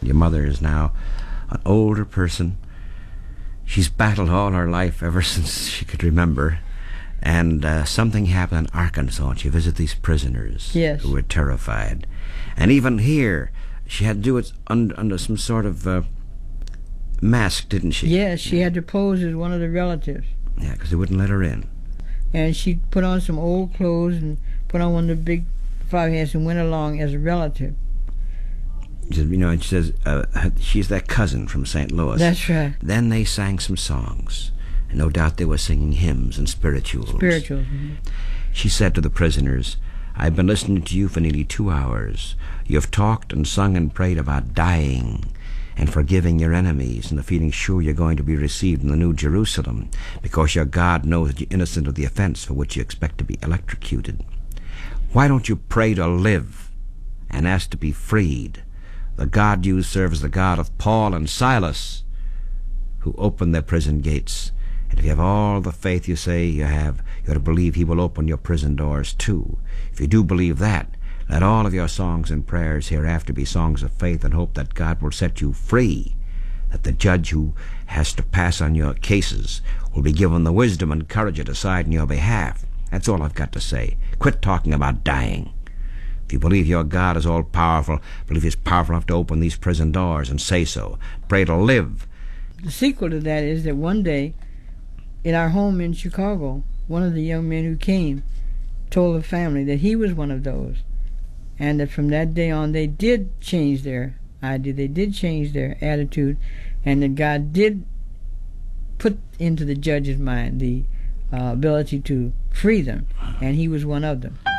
Your mother is now an older person. She's battled all her life ever since she could remember. And something happened in Arkansas, and she visited these prisoners who were terrified. And even here, she had to do it under some sort of mask, didn't she? Yes, she had to pose as one of the relatives. Yeah, because they wouldn't let her in. And she put on some old clothes and put on one of the big flower hats and went along as a relative. And she says she's that cousin from St. Louis. That's right. Then they sang some songs. And no doubt they were singing hymns and spirituals. Mm-hmm. She said to the prisoners, "I've been listening to you for nearly 2 hours. You have talked and sung and prayed about dying and forgiving your enemies and the feeling sure you're going to be received in the New Jerusalem because your God knows that you're innocent of the offense for which you expect to be electrocuted. Why don't you pray to live and ask to be freed? The God you serve is the God of Paul and Silas, who opened their prison gates. And if you have all the faith you say you have, you ought to believe he will open your prison doors too. If you do believe that, let all of your songs and prayers hereafter be songs of faith and hope that God will set you free, that the judge who has to pass on your cases will be given the wisdom and courage to decide in your behalf. That's all I've got to say. Quit talking about dying. If you believe your God is all-powerful, believe he's powerful enough to open these prison doors, and say so. Pray to live." The sequel to that is that one day, in our home in Chicago, one of the young men who came told the family that he was one of those, and that from that day on they did change their idea, they did change their attitude, and that God did put into the judge's mind the ability to free them, and he was one of them.